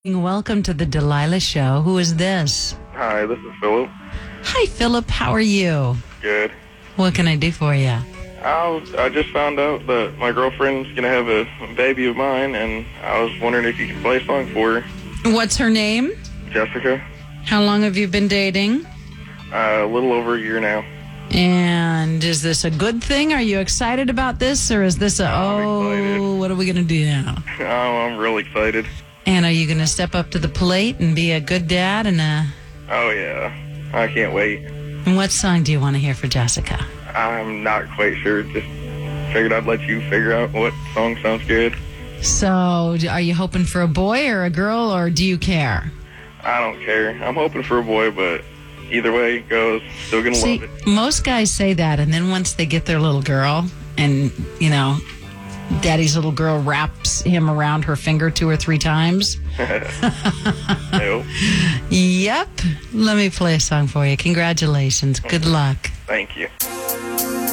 Welcome to the Delilah Show. Who is this? Hi, this is Philip. Hi, Philip. How are you? Good. What can I do for you? I just found out that my girlfriend's going to have a baby of mine, and I was wondering if you could play a song for her. What's her name? Jessica. How long have you been dating? A little over a year now. And is this a good thing? Are you excited about this? Or is this I'm excited. what are we going to do now? Oh, I'm real excited. And are you going to step up to the plate and be a good dad? Oh, yeah. I can't wait. And what song do you want to hear for Jessica? I'm not quite sure. Just figured I'd let you figure out what song sounds good. So, are you hoping for a boy or a girl, or do you care? I don't care. I'm hoping for a boy, but either way it goes, still going to love it. Most guys say that, and then once they get their little girl and, daddy's little girl wraps him around her finger 2 or 3 times. Nope. Yep. Let me play a song for you. Congratulations. Good luck. Thank you.